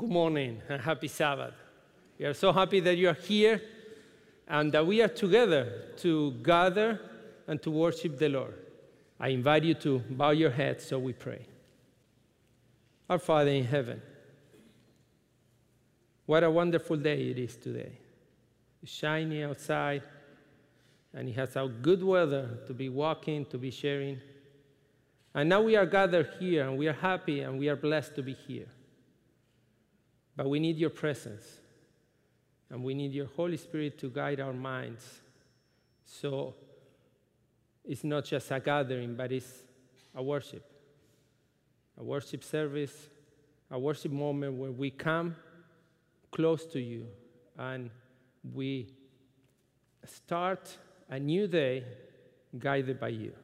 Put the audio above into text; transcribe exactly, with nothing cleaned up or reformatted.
Good morning and happy Sabbath. We are so happy that you are here and that we are together to gather and to worship the Lord. I invite you to bow your heads so we pray. Our Father in heaven, what a wonderful day it is today. It's shiny outside, and it has our good weather to be walking, to be sharing. And now we are gathered here, and we are happy, and we are blessed to be here. But we need your presence, and we need your Holy Spirit to guide our minds. So it's not just a gathering, but it's a worship, a worship service, a worship moment where we come close to you, and we start a new day guided by you.